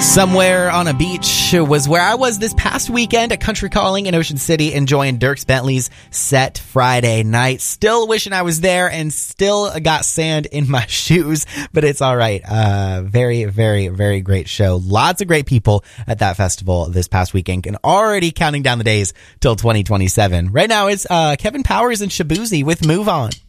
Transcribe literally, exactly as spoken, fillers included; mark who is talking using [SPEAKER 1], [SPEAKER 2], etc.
[SPEAKER 1] Somewhere on a Beach was where I was this past weekend at Country Calling in Ocean City, enjoying Dierks Bentley's set Friday night. Still wishing I was there and still got sand in my shoes, but it's all right. Uh, very, very, very great show. Lots of great people at that festival this past weekend, and already counting down the days till twenty twenty-seven. Right now it's uh, Kevin Powers and Shabuzi with Move On.